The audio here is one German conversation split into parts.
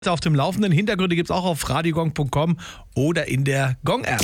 Auf dem Laufenden. Hintergründe gibt es auch auf radiogong.com oder in der Gong-App.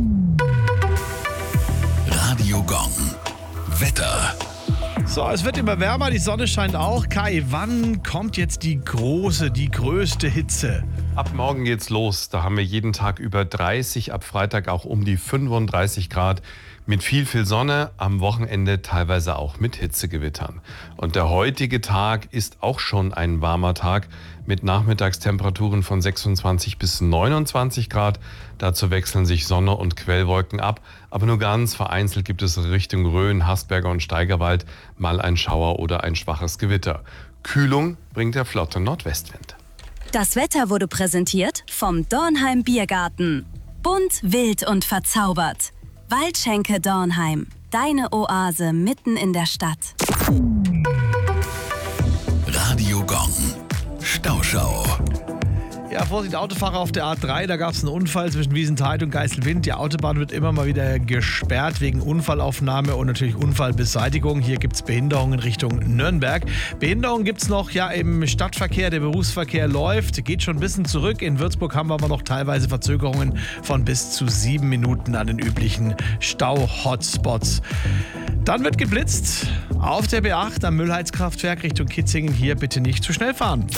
Radio Gong. Wetter. So, es wird immer wärmer, die Sonne scheint auch. Kai, wann kommt jetzt die größte Hitze? Ab morgen geht's los. Da haben wir jeden Tag über 30, ab Freitag auch um die 35 Grad. Mit viel Sonne, am Wochenende teilweise auch mit Hitzegewittern. Und der heutige Tag ist auch schon ein warmer Tag mit Nachmittagstemperaturen von 26 bis 29 Grad. Dazu wechseln sich Sonne und Quellwolken ab. Aber nur ganz vereinzelt gibt es Richtung Rhön, Haßberger und Steigerwald mal ein Schauer oder ein schwaches Gewitter. Kühlung bringt der flotte Nordwestwind. Das Wetter wurde präsentiert vom Dornheim Biergarten. Bunt, wild und verzaubert. Waldschenke Dornheim. Deine Oase mitten in der Stadt. Radio Gong. Stauschau. Ja, Vorsicht, Autofahrer auf der A3, da gab es einen Unfall zwischen Wiesenthal und Geiselwind. Die Autobahn wird immer mal wieder gesperrt wegen Unfallaufnahme und natürlich Unfallbeseitigung. Hier gibt es Behinderungen in Richtung Nürnberg. Behinderungen gibt es noch im Stadtverkehr, der Berufsverkehr läuft, geht schon ein bisschen zurück. In Würzburg haben wir aber noch teilweise Verzögerungen von bis zu 7 Minuten an den üblichen Stau-Hotspots. Dann wird geblitzt auf der B8 am Müllheizkraftwerk Richtung Kitzingen. Hier bitte nicht zu schnell fahren.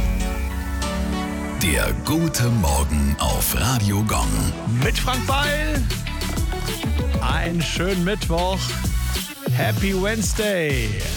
Der gute Morgen auf Radio Gong. Mit Frank Beil. Einen schönen Mittwoch. Happy Wednesday.